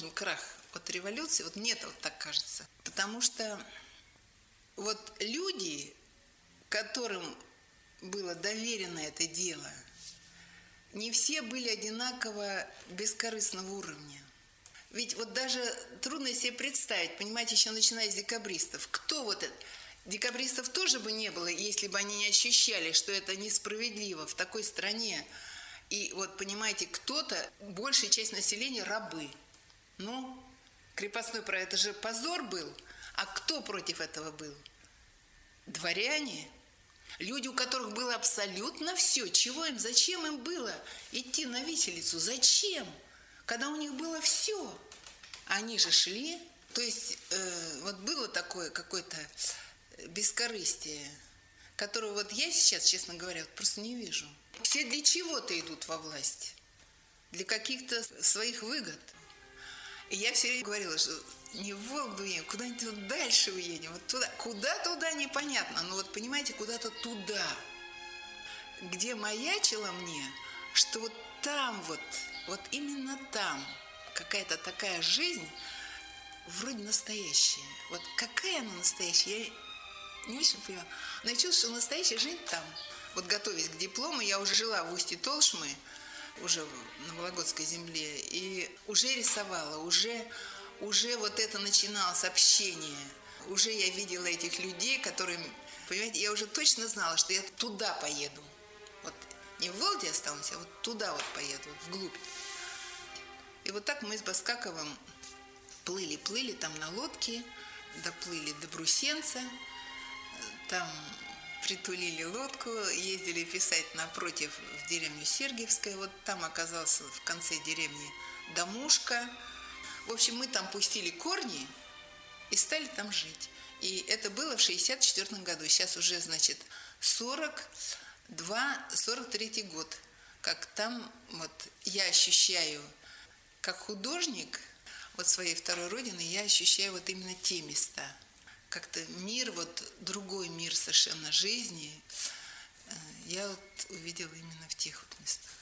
возможен крах от революции, вот мне-то вот так кажется. Потому что вот люди, которым было доверено это дело, не все были одинаково бескорыстного уровня. Ведь вот даже трудно себе представить, понимаете, еще начиная с декабристов. Кто вот это? Декабристов тоже бы не было, если бы они не ощущали, что это несправедливо в такой стране. И вот, понимаете, кто-то, большая часть населения рабы. Ну, крепостной право, это же позор был. А кто против этого был? Дворяне. Люди, у которых было абсолютно все. Чего им, зачем им было идти на виселицу? Зачем? Когда у них было все. Они же шли. То есть вот было такое какое-то бескорыстие, которого вот я сейчас, честно говоря, просто не вижу. Все для чего-то идут во власть. Для каких-то своих выгод. И я все время говорила, что не в Вологду уедем, куда-нибудь вот дальше уедем. Вот туда. Куда туда непонятно, но вот понимаете, куда-то туда. Где маячило мне, что вот там вот именно там какая-то такая жизнь вроде настоящая. Вот какая она настоящая, я не очень понимаю. Но я чувствую, что настоящая жизнь там. Вот готовясь к диплому, я уже жила в Устье-Толшмы, уже на Вологодской земле, и уже рисовала, уже вот это начиналось общение. Уже я видела этих людей, которые, понимаете, я уже точно знала, что я туда поеду. Вот не в Волге останусь, а вот туда вот поеду, вглубь. И вот так мы с Баскаковым плыли там на лодке, доплыли до Брусенца, там притулили лодку, ездили писать напротив в деревню Сергиевская. Вот там оказался в конце деревни домушка. В общем, мы там пустили корни и стали там жить. И это было в 1964 году. Сейчас уже, значит, 43-й год. Как там вот я ощущаю, как художник, вот своей второй родины, я ощущаю вот именно те места. Как-то мир, вот другой мир совершенно жизни, я вот увидела именно в тех вот местах.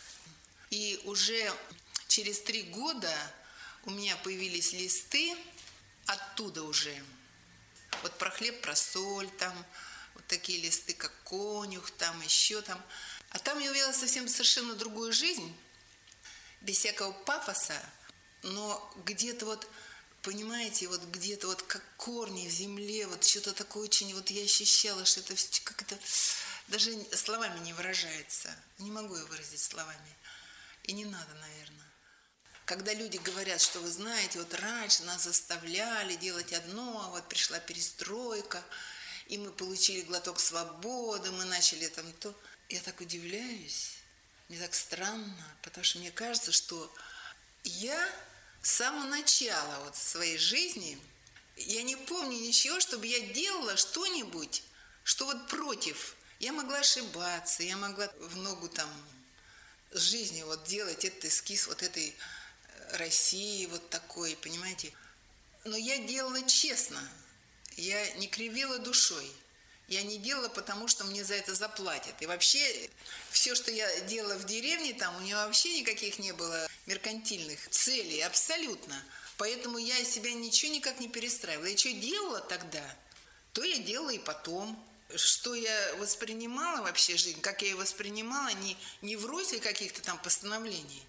И уже через 3 года у меня появились листы оттуда уже. Вот про хлеб, про соль, там вот такие листы, как конюх, там еще там. А там я увидела совсем совершенно другую жизнь, без всякого пафоса, но где-то вот, понимаете, вот где-то вот как корни в земле, вот что-то такое очень, вот я ощущала, что это как-то даже словами не выражается. Не могу я выразить словами. И не надо, наверное. Когда люди говорят, что вы знаете, вот раньше нас заставляли делать одно, а вот пришла перестройка, и мы получили глоток свободы, мы начали там то. Я так удивляюсь, мне так странно, потому что мне кажется, что я с самого начала вот своей жизни, я не помню ничего, чтобы я делала что-нибудь, что вот против. Я могла ошибаться, я могла в ногу там с жизнью вот делать этот эскиз вот этой России вот такой, понимаете. Но я делала честно, я не кривила душой. Я не делала, потому что мне за это заплатят. И вообще, все, что я делала в деревне, там у меня вообще никаких не было меркантильных целей, абсолютно. Поэтому я из себя ничего никак не перестраивала. Я что делала тогда, то я делала и потом. Что я воспринимала вообще жизнь, как я ее воспринимала, не в росле каких-то там постановлений.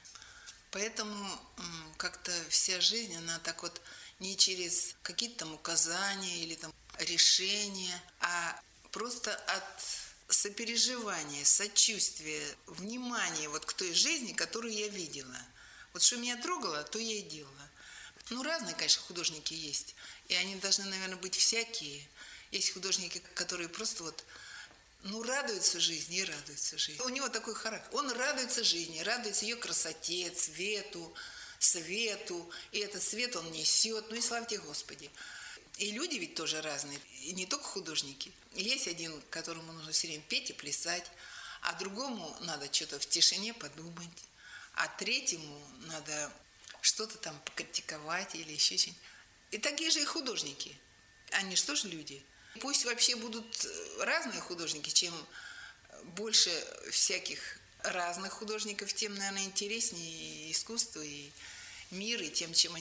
Поэтому как-то вся жизнь, она так вот не через какие-то там указания или там решения, а просто от сопереживания, сочувствия, внимания вот к той жизни, которую я видела. Вот что меня трогало, то я и делала. Ну, разные, конечно, художники есть, и они должны, наверное, быть всякие. Есть художники, которые просто вот, радуются жизни и радуются жизни. У него такой характер. Он радуется жизни, радуется ее красоте, цвету, свету, и этот свет он несет, и славьте Господи. И люди ведь тоже разные, и не только художники. Есть один, которому нужно все время петь и плясать, а другому надо что-то в тишине подумать, а третьему надо что-то там покритиковать или еще что-нибудь. И такие же и художники. Они же тоже люди. Пусть вообще будут разные художники, чем больше всяких разных художников, тем, наверное, интереснее и искусство, и мир, и тем, чем они